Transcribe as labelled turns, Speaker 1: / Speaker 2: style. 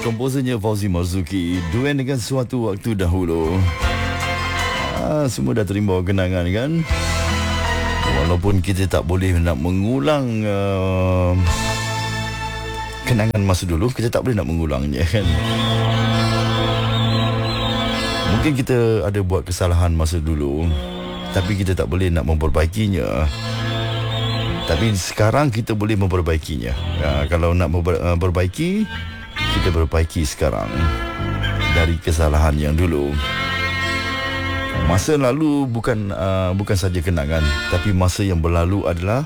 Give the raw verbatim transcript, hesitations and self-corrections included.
Speaker 1: komposernya Fauzi Marzuki, duet dengan Suatu Waktu Dahulu. Ah, semua dah terima kenangan kan? Walaupun kita tak boleh nak mengulang uh, kenangan masa dulu, kita tak boleh nak mengulangnya kan? Mungkin kita ada buat kesalahan masa dulu, tapi kita tak boleh nak memperbaikinya. Tapi sekarang kita boleh memperbaikinya. Ya, kalau nak memperbaiki, kita perbaiki sekarang dari kesalahan yang dulu. Masa lalu bukan uh, bukan saja kenangan, tapi masa yang berlalu adalah